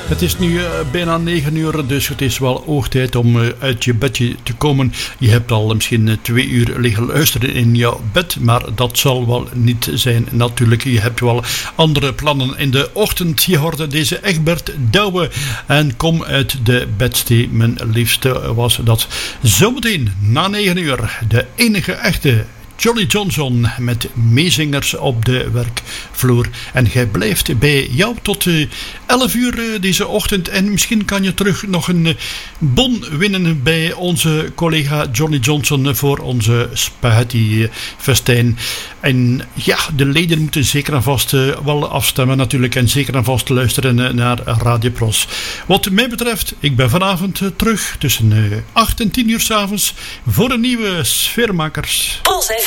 Het is nu bijna 9 uur, dus het is wel hoog tijd om uit je bedje te komen. Je hebt al misschien 2 uur liggen luisteren in jouw bed, maar dat zal wel niet zijn natuurlijk. Je hebt wel andere plannen in de ochtend. Je hoorde deze Egbert Douwe en kom uit de bedstee, mijn liefste was dat. Zometeen na 9 uur de enige echte Johnny Johnson met meezingers op de werkvloer. En jij blijft bij jou tot 11 uur deze ochtend. En misschien kan je terug nog een bon winnen bij onze collega Johnny Johnson voor onze spaghetti festijn. En ja, de leden moeten zeker en vast wel afstemmen natuurlijk. En zeker en vast luisteren naar Radio Pros. Wat mij betreft, ik ben vanavond terug tussen 8 en 10 uur 's avonds voor een nieuwe Sfeermakers.